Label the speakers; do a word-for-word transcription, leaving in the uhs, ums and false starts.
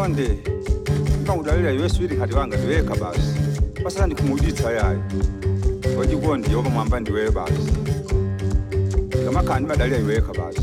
Speaker 1: konde ngawudalela yeswiri khati wanga ndiweka basi pasala ndikumuditsa yayo wajikondi yoba mwamba ndiwe basi ngamakhani badalela iweka basi